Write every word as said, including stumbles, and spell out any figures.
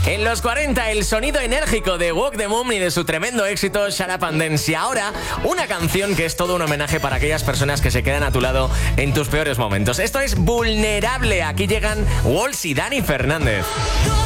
En los cuarenta, el sonido enérgico de Walk the Moon y de su tremendo éxito Shut Up and Dance. Y ahora, una canción que es todo un homenaje para aquellas personas que se quedan a tu lado en tus peores momentos. Esto es Vulnerable. Aquí llegan Walls y Dani Fernández.